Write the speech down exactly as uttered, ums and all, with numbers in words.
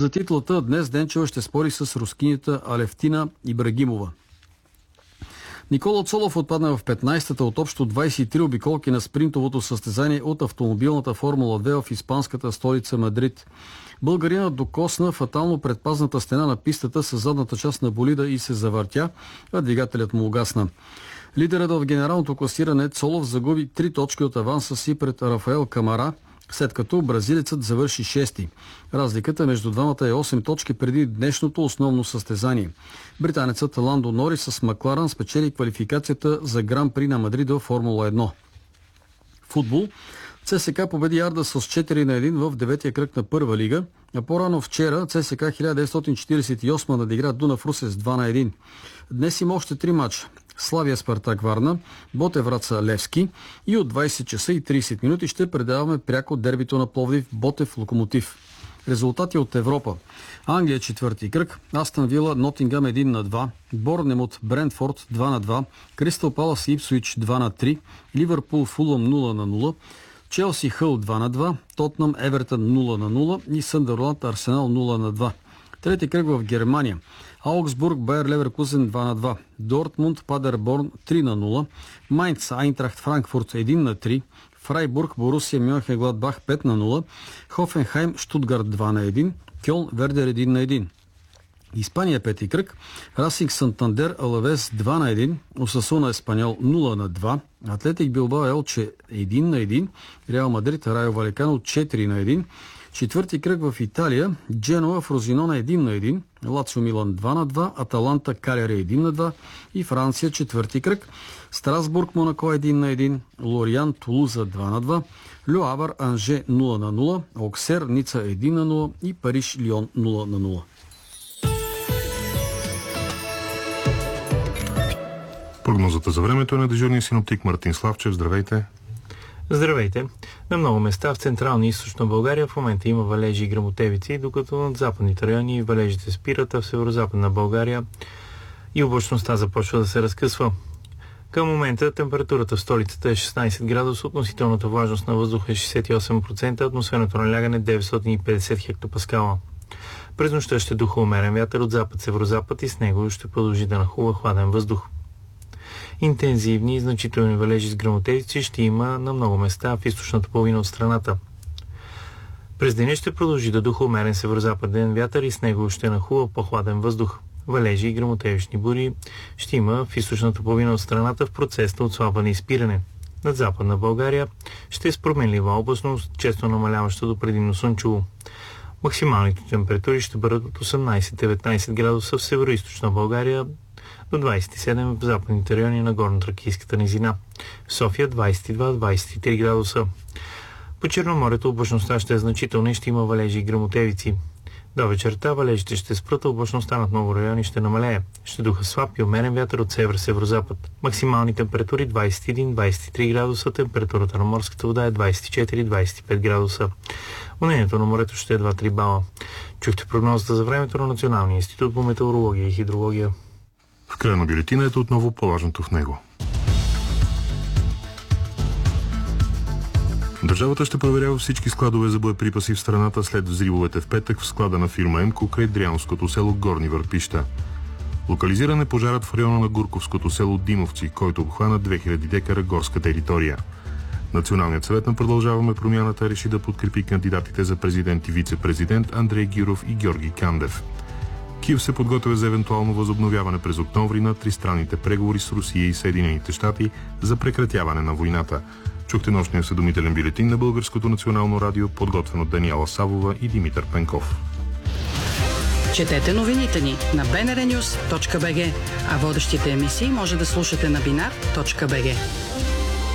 За титлата днес Денчева ще спори с рускинята Алевтина Ибрагимова. Никола Цолов отпадна в петнайсетата от общо двайсет и три обиколки на спринтовото състезание от автомобилната Формула две в испанската столица Мадрид. Българинът докосна фатално предпазната стена на пистата с задната част на болида и се завъртя, а двигателят му угасна. Лидерът в генералното класиране Цолов загуби три точки от аванса си пред Рафаел Камара, след като бразилецът завърши шести. Разликата между двамата е осем точки преди днешното основно състезание. Британецът Ландо Норис с Макларен спечели квалификацията за Гран При на Мадрид в Формула едно. Футбол. ЦСКА победи Арда с четири на едно в деветия кръг на първа лига, а по-рано вчера ЦСКА хиляда деветстотин четирийсет и осма надигра Дунав Русе с два на едно. Днес има още три мача. Славия Спартак Варна, Ботев Враца Левски и от двайсет часа и трийсет минути ще предаваме пряко дербито на Пловдив Ботев Локомотив. Резултати от Европа. Англия четвърти кръг, Астън Вила Нотингъм едно на два, Борнемут Брентфорд два на два, Кристал Палас Ипсуич два на три, Ливърпул Фулъм нула на нула, Челси Хъл два на два, Тотнъм Евертън нула на нула и Съндърланд Арсенал нула на два. Трети кръг в Германия. Аугсбург Байер Леверкузен два на два, Дортмунд Падерборн три на нула, Майнц Айнтрахт Франкфурт едно на три, Фрайбург Борусия Мюнхенгладбах пет на нула, Хофенхайм Штутгарт два на едно, Кьолн Вердер едно на едно. Испания пети кръг, Расинг Сантандер Алавес два на едно, Осасуна Еспаньол нула на два, Атлетик Билбао Елче едно на едно, Реал Мадрид Райо Валекано четири на едно. Четвърти кръг в Италия, Дженуа Фрозинона едно на едно, Лацио Милан два на два, Аталанта Калери едно на два и Франция четвърти кръг, Страсбург Монако едно на едно, Лориан Тулуза два на два, Льо Авър Анже нула на нула, Оксер Ница едно на нула и Париж Лион нула на нула. Прогнозата за времето е на дежурния синоптик Мартин Славчев. Здравейте! Здравейте! На много места в централна и източна България в момента има валежи и гръмотевици, докато над западните райони валежите спират, а в северозападна България и облачността започва да се разкъсва. Към момента температурата в столицата е шестнайсет градуса, относителната влажност на въздуха е шейсет и осем процента, атмосферното налягане деветстотин и петдесет хектопаскала. През нощта ще духа умерен вятър от запад-северозапад и с него ще продължи да нахлува хладен въздух. Интензивни и значителни валежи с гръмотевици ще има на много места в източната половина от страната. През деня ще продължи да духа умерен северозападен вятър и с него ще нахлува по-хладен въздух. Валежи и гръмотевични бури ще има в източната половина от страната в процес на отслабване и спиране. Над западна България ще е с променлива областност, често намаляваща до предимно слънчево. Максималните температури ще бъдат от осемнайсет до деветнайсет градуса в североизточна България, до двайсет и седем в западните райони на горно-тракийската низина. В София двайсет и два до двайсет и три градуса. По Черноморието облачността ще е значителна и ще има валежи и гръмотевици. До вечерта валежите ще спрат, облачността над много райони ще намалее. Ще духа слаб и умерен вятър от север-северозапад. Максимални температури двайсет и един до двайсет и три градуса, температурата на морската вода е двайсет и четири до двайсет и пет градуса. Вълнението на морето ще е два до три бала. Чухте прогнозата за времето на Националния институт по метеорология и хидрология. В края на бюлетината е отново по-важното в него. Държавата ще проверява всички складове за боеприпаси в страната след взривовете в петък в склада на фирма ЕМКО край Дряновското село Горни Върпища. Локализиран е пожарът в района на Гурковското село Димовци, който обхвана две хиляди декара горска територия. Националният съвет на Продължаваме промяната реши да подкрепи кандидатите за президент и вице-президент Андрей Гюров и Георги Кандев. Киев се подготвя за евентуално възобновяване през октомври на тристранните преговори с Русия и Съединените щати за прекратяване на войната. Чухте нощния осведомителен бюлетин на Българското национално радио, подготвен от Даниела Савова и Димитър Пенков. Четете новините ни на би ен ар нюс точка би джи, а водещите емисии може да слушате на бинар точка би джи.